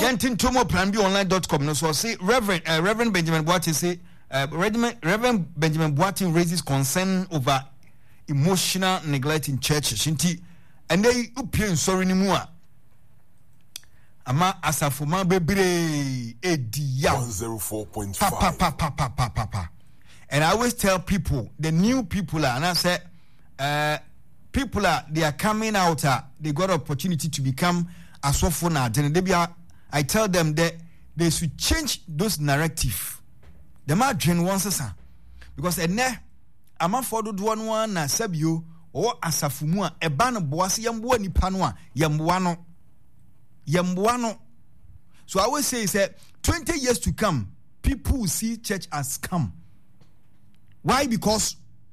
Yentin Tomo PlanBonline.com. No, so say Reverend Benjamin Boateng say Reverend Benjamin Boateng raises concern over emotional neglect in church. Shinti and they upien sorry ni mua. Ama asafuma bebre edia 104.5. Papa. And I always tell people, the new people are, and I say, people are, they are coming out, they got opportunity to become asofona. I tell them that they should change those narrative. The margin wants because I'm a for the one na sabio or asafumua a ban of boasi yambuani panwa yambuano. So I always say 20 years to come, people will see church as scam. Why? Because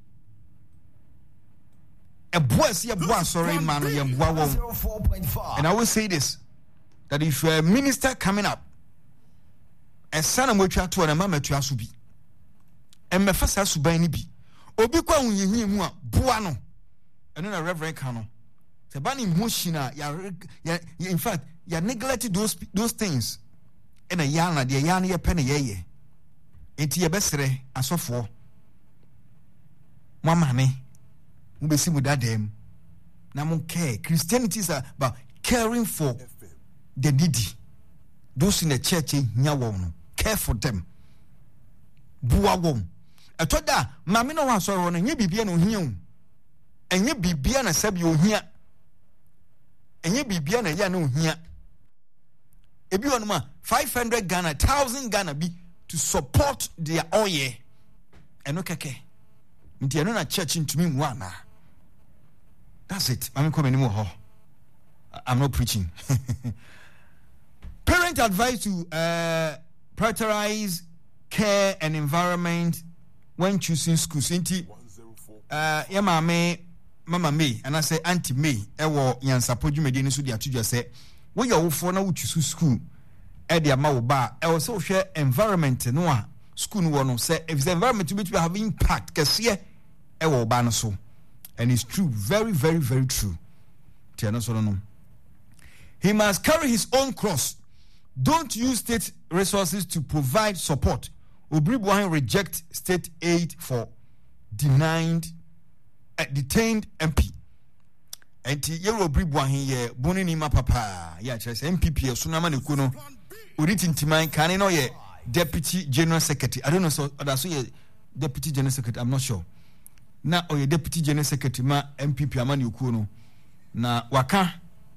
a boy see a boy sorry man and I will say this, that if a minister coming up, a son of which to a mama to asubi, and Mefasa Subani be, Obikwa unyi buano, and then a reverend canon. The banning moshina, in fact, you neglected those things. And a yana, the yana, a penny ye. Into your best as of for. Mamma, we see with that them. Now, care. Christianity is about caring for the needy. Those in the church, care for them. Buawom. I told that, Mamma, was so on, and you be bien on him. And you be bien a sub you here. And you be bien a yano here. If you want 500 Ghana, 1,000 Ghana be to support their oil. And okay. Nti eno na church into me one. That's it. I'm coming anymore. I'm not preaching. Parent advice to prioritize care and environment when choosing schools. Nti mama me and I say auntie me ewo yan support dwumadi ni so dia tudwa say wo ya wo fo na wo choose school e dia ma wo ba e wo so hwe environment no a school no no say if the environment will be have impact kese e wo ba no so, and it's true, very very very true. Tiano so no, he must carry his own cross. Don't use state resources to provide support. Obribuahin reject state aid for detained MP. And ye Obribuahin ye boni ni ma papa ya chere MPP sunama ne kuno uritin timan kan no ye Deputy General Secretary. I don't know, so that's a Deputy General Secretary. I'm not sure. Now, or your Deputy General Secretary, ma MPP Amani Ukuno. Na waka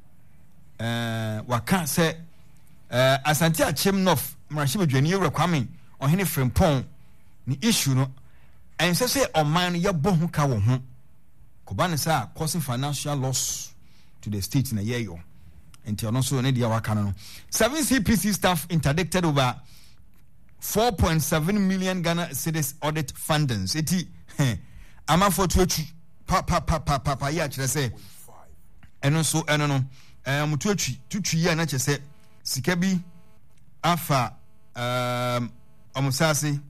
say, Asante Achem North, Marashiba Junior requirement on any frame pong, ni issue no, and say, on mine, your bon kawo home. Kobanesa causing financial loss to the state in a year. And also an idea wakano. 7 CPC staff interdicted over 4.7 million Ghana cedis audit fundings. Eti ama for to papa ya chere say eno so eno no mutu tutu ya na chere say sika bi afa omusase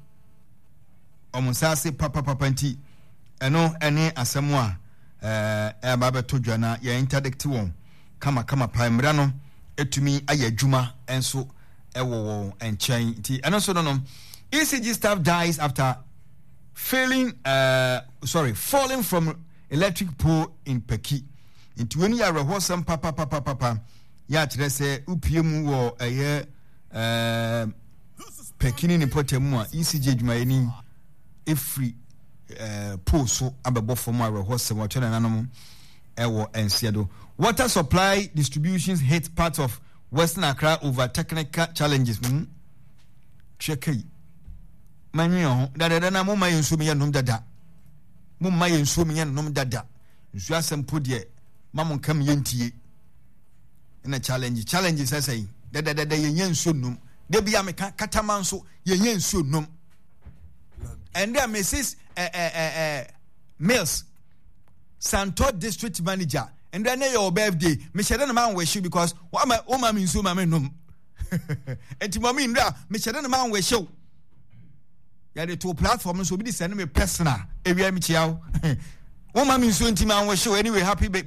papa nti eno ene asemu a ba beto dwana ya interdict won kama primary no etumi ayadwuma enso ewo enchen nti eno so no ECG staff dies after falling from electric pole in Peki. Nti when you are rehosam papa ya kire se upiem wo eye Pekini ni potemu a ECG dwumayeni efri pole so abebo from a rehosam wa twena nanom ewo ensiado. Water supply distributions hit parts of Western Accra over technical challenges. Check it. Manyo dada na mumma yensu me yanom dada. Mumma yensu me yanom dada. Nsu asempo de mamon kam yentie. Na challenge say dada yensu num. De bia me kataman so yensu num. And there Mrs. Mills, Santo District Manager. And then your birthday, me share na man we show because what my oma mean so mama num. Enti mama indra me share na man we show. Ya de to platform so be send me personal. Ewia me chiao. Oma mean so enti man we show anyway happy